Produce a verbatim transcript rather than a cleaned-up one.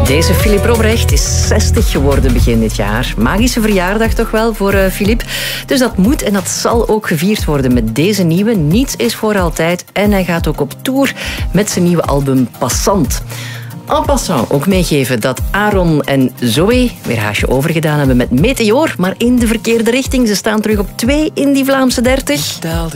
Deze Philippe Robrecht is zestig geworden begin dit jaar. Magische verjaardag toch wel voor uh, Philippe. Dus dat moet en dat zal ook gevierd worden met deze nieuwe Niets is voor altijd. En hij gaat ook op tour met zijn nieuwe album Passant. En passant ook meegeven dat Aaron en Zoe weer haasje overgedaan hebben met Meteor, maar in de verkeerde richting. Ze staan terug op twee in die Vlaamse dertig. Telde